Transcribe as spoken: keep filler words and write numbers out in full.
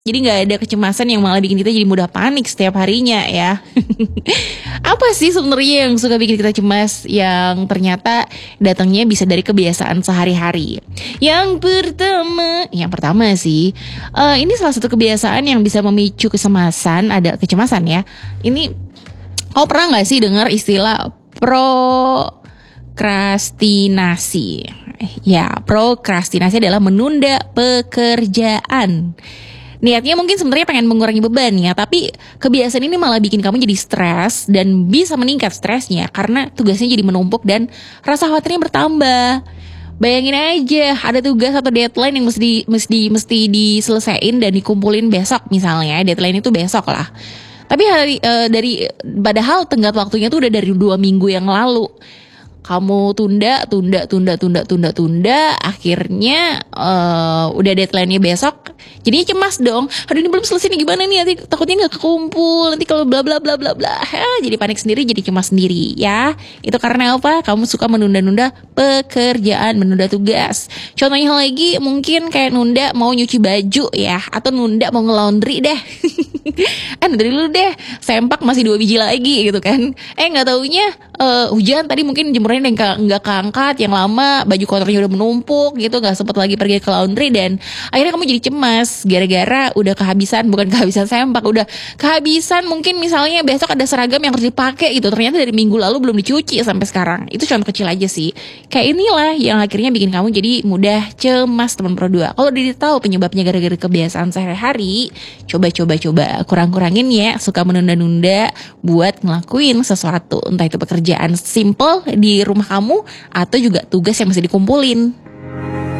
Jadi nggak ada kecemasan yang malah bikin kita jadi mudah panik setiap harinya ya. Apa sih sebenarnya yang suka bikin kita cemas yang ternyata datangnya bisa dari kebiasaan sehari-hari? Yang pertama, yang pertama sih, eh, ini salah satu kebiasaan yang bisa memicu kecemasan, ada kecemasan ya. Ini, kau pernah nggak sih dengar istilah prokrastinasi? Ya, prokrastinasi adalah menunda pekerjaan. Niatnya mungkin sebenarnya pengen mengurangi beban ya, tapi kebiasaan ini malah bikin kamu jadi stres dan bisa meningkat stresnya karena tugasnya jadi menumpuk dan rasa khawatirnya bertambah. Bayangin aja ada tugas atau deadline yang mesti mesti mesti diselesaikan dan dikumpulin besok misalnya, deadline itu besok lah. Tapi hari uh, dari padahal tenggat waktunya tuh udah dari dua minggu yang lalu. Kamu tunda, tunda, tunda, tunda, tunda, tunda, akhirnya uh, udah deadline-nya besok, jadinya cemas dong. Aduh ini belum selesai nih, gimana nih, nanti takutnya nggak kekumpul, nanti kalau bla bla bla bla bla, ya, jadi panik sendiri, jadi cemas sendiri, ya. Itu karena apa? Kamu suka menunda-nunda pekerjaan, menunda tugas. Contohnya lagi, mungkin kayak nunda mau nyuci baju ya, atau nunda mau nge-laundry deh. Eh dari dulu deh, sempak masih dua biji lagi gitu kan. Eh nggak taunya uh, hujan tadi mungkin jemurnya nggak nggak keangkat, yang lama baju kotornya udah menumpuk gitu, nggak sempet lagi pergi ke laundry dan akhirnya kamu jadi cemas gara-gara udah kehabisan, bukan kehabisan sempak, udah kehabisan mungkin misalnya besok ada seragam yang harus dipakai gitu, ternyata dari minggu lalu belum dicuci sampai sekarang. Itu contoh kecil aja sih. Kayak inilah yang akhirnya bikin kamu jadi mudah cemas teman Pro dua. Kalau udah tahu penyebabnya gara-gara kebiasaan sehari-hari, coba-coba-coba kurang-kurangin ya suka menunda-nunda buat ngelakuin sesuatu, entah itu pekerjaan simple di rumah kamu atau juga tugas yang masih dikumpulin.